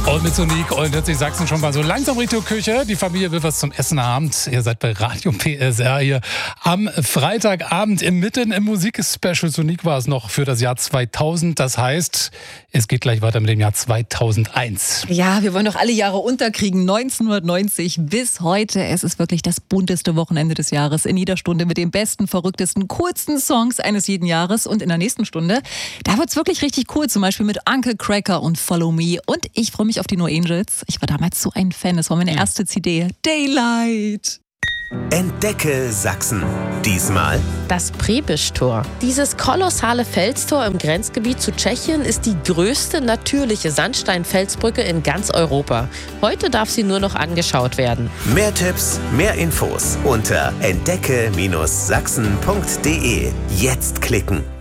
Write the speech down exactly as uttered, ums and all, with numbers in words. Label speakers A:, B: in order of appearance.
A: Und mit Sonique und hört sich Sachsen schon mal so langsam Richtung Küche. Die Familie will was zum Essen haben. Ihr seid bei Radio P S R hier am Freitagabend im Mitten im Musikspecial. Sonique war es noch für das Jahr zweitausend. Das heißt, es geht gleich weiter mit dem Jahr zweitausendeins.
B: Ja, wir wollen doch alle Jahre unterkriegen. neunzehnhundertneunzig bis heute. Es ist wirklich das bunteste Wochenende des Jahres. In jeder Stunde mit den besten, verrücktesten, coolsten Songs eines jeden Jahres. Und in der nächsten Stunde, da wird's wirklich richtig cool. Zum Beispiel mit Uncle Cracker und Follow Me. Und ich freue mich auf die No Angels. Ich war damals so ein Fan. Das war meine erste C D. Daylight.
C: Entdecke Sachsen. Diesmal
D: das Prebisch-Tor. Dieses kolossale Felstor im Grenzgebiet zu Tschechien ist die größte natürliche Sandsteinfelsbrücke in ganz Europa. Heute darf sie nur noch angeschaut werden.
C: Mehr Tipps, mehr Infos unter entdecke Bindestrich sachsen punkt de. Jetzt klicken.